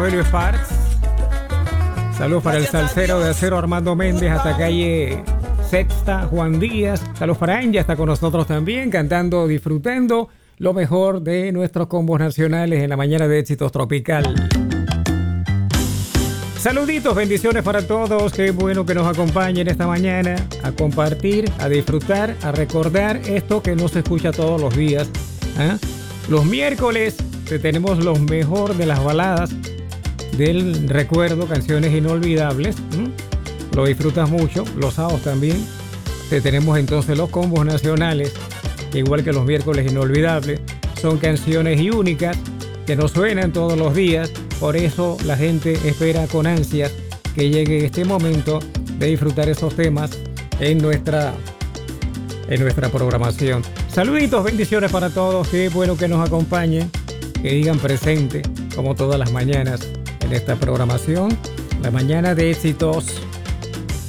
Rogelio Sparks. Saludos para el salsero de acero Armando Méndez hasta calle Sexta, Juan Díaz. Saludos para Anya, está con nosotros también, cantando, disfrutando lo mejor de nuestros combos nacionales en la mañana de Éxitos Tropical. Saluditos, bendiciones para todos. Qué bueno que nos acompañen esta mañana a compartir, a disfrutar, a recordar esto que no se escucha todos los días. Los miércoles tenemos lo mejor de las baladas del recuerdo, canciones inolvidables. Lo disfrutas mucho. Los sábados también tenemos entonces los combos nacionales, igual que los miércoles inolvidables. Son canciones únicas que no suenan todos los días. Por eso la gente espera con ansias que llegue este momento de disfrutar esos temas en nuestra programación. Saluditos, bendiciones para todos. Qué bueno que nos acompañen, que digan presente como todas las mañanas en esta programación, la mañana de Éxitos